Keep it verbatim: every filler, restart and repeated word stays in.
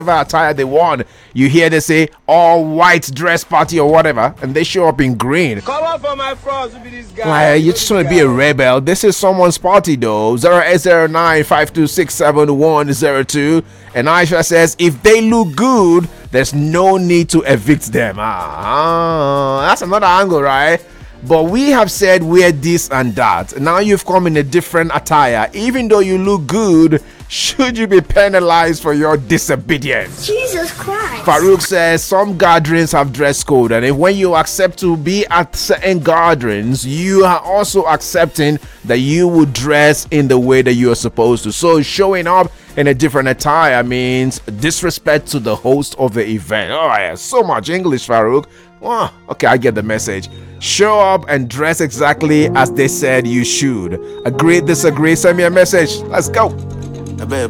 attire they want. You hear they say all white dress party or whatever, and they show up in green. Come on for my frogs, who be this guy? Like, you just want to be a rebel. This is someone's party though. zero eight zero nine five two six seven one zero two. And Aisha says if they look good, there's no need to evict them. Ah, that's another angle, right? But we have said wear this and that. Now you've come in a different attire. Even though you look good, should you be penalized for your disobedience? Jesus Christ. Farouk says some gatherings have dress code, and if when you accept to be at certain gatherings, you are also accepting that you would dress in the way that you are supposed to. So showing up in a different attire means disrespect to the host of the event. Oh yeah, so much English, Farouk. Oh, okay, I get the message. Show up and dress exactly as they said you should. Agree, disagree, send me a message. Let's go. I bet